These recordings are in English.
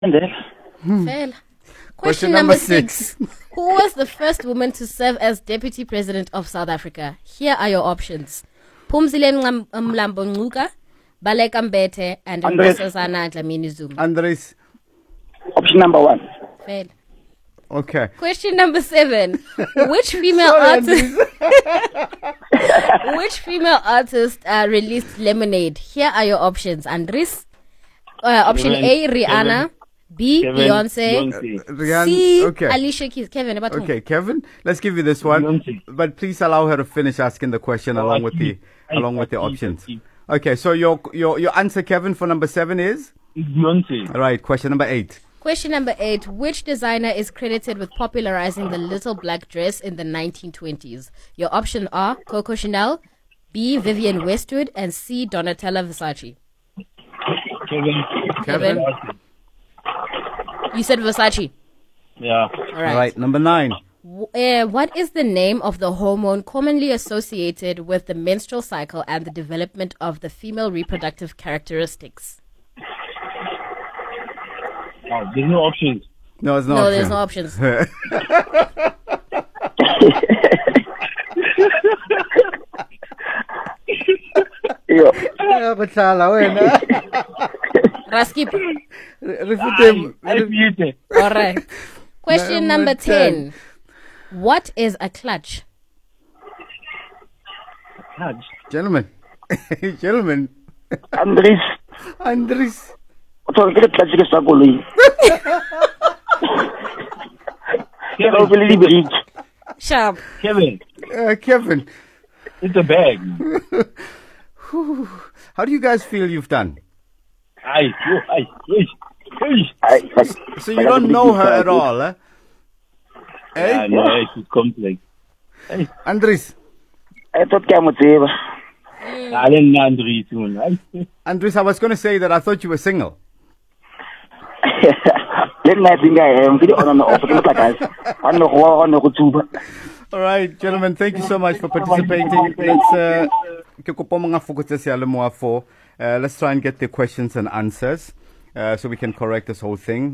And then, Fail. Question number 6. Who was the first woman to serve as Deputy President of South Africa? Here are your options. Phumzile Mlambo Ngcuka, Baleka Mbete, and Andres. Nkosazana Dlamini Zuma. Andres. option number 1. Fail. Okay. Question number 7. Which female artist released Lemonade? Here are your options. Andres. Option A, Rihanna. B, Beyonce. C, okay. Alicia Keys. Kevin, about whom? Okay, Kevin, let's give you this one. Beyonce. But please allow her to finish asking the question along with the options. Okay, so your answer, Kevin, for number 7 is? Beyonce. All right, question number 8. Question number 8. Which designer is credited with popularizing the little black dress in the 1920s? Your options are Coco Chanel, B, Vivienne Westwood, and C, Donatella Versace. Kevin. You said Versace. Yeah. All right. All right, number 9. What is the name of the hormone commonly associated with the menstrual cycle and the development of the female reproductive characteristics? Oh, there's no options. No, it's not. No, there's no options. Yo. Raskip. I muted. All right. Question number 10. What is a clutch? Gentlemen. Gentlemen. Andres. Andres. So get a classic struggle. Sharp. Kevin. Kevin. It's a bag. How do you guys feel you've done? So you don't know her at all, eh? Yeah, no, she's complex. Andres. I thought I would say, I didn't know Andres soon. Andres, I was going to say that I thought you were single. Let me think I am. All right, gentlemen, thank you so much for participating. Let's try and get the questions and answers so we can correct this whole thing.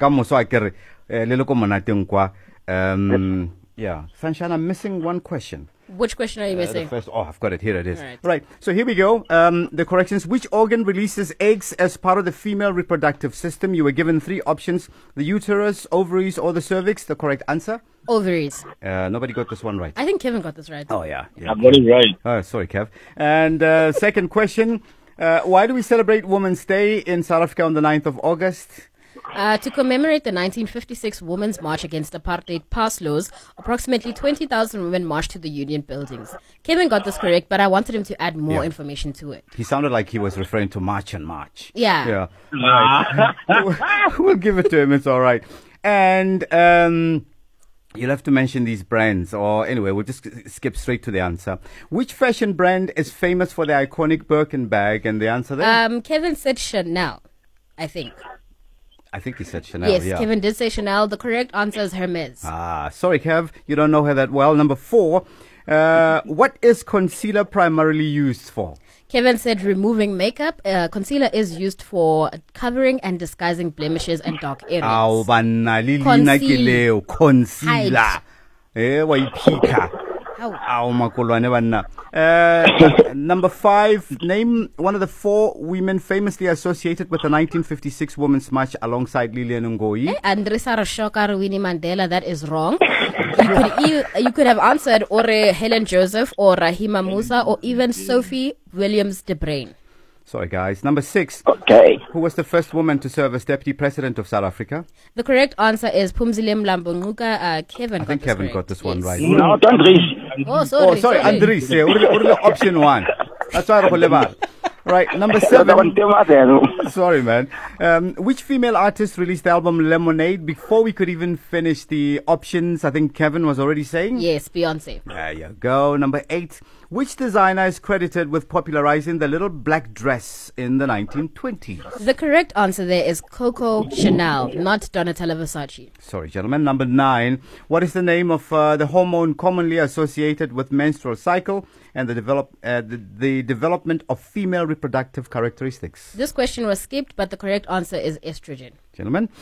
Yeah, Sunshine, I'm missing one question. Which question are you missing? I've got it. Here it is. All right. Right. So here we go. The corrections. Which organ releases eggs as part of the female reproductive system? You were given 3 options: the uterus, ovaries, or the cervix. The correct answer? Ovaries. Nobody got this one right. I think Kevin got this right. Oh, yeah. I got it right. Oh, sorry, Kev. And second question. Why do we celebrate Women's Day in South Africa on the 9th of August? To commemorate the 1956 Women's March Against Apartheid pass laws, approximately 20,000 women marched to the Union buildings. Kevin got this correct, but I wanted him to add more information to it. He sounded like he was referring to March and March. Yeah. Yeah. We'll give it to him. It's all right. And you'll have to mention these brands, or anyway, we'll just skip straight to the answer. Which fashion brand is famous for the iconic Birkin bag? And the answer there? Kevin said Chanel, I think. I think he said Chanel. Yes, yeah. Kevin did say Chanel. The correct answer is Hermes. Sorry, Kev, you don't know her that well. Number 4, what is concealer primarily used for? Kevin said removing makeup. Concealer is used for covering and disguising blemishes and dark areas. Concealer. Number 5, name one of the 4 women famously associated with the 1956 Women's March alongside Lilian Ngoyi. Andresa Rashoka Winnie Mandela, that is wrong. You could have answered or Helen Joseph or Rahima Musa or even Sophie Williams de Bruyn. Sorry, guys. Number 6. Okay. Who was the first woman to serve as Deputy President of South Africa? The correct answer is Phumzile Mlambo Ngcuka. Kevin I think Kevin got this one right. No, Andres. Oh, sorry. Andres. Option 1. That's why Right, number 7. Sorry, man. Which female artist released the album Lemonade before we could even finish the options? I think Kevin was already saying. Yes, Beyonce. There you go. Number 8. Which designer is credited with popularizing the little black dress in the 1920s? The correct answer there is Coco Chanel, not Donatella Versace. Sorry, gentlemen. Number 9. What is the name of the hormone commonly associated with menstrual cycle and the development of female reproductive characteristics? This question was skipped, but the correct answer is estrogen. Gentlemen.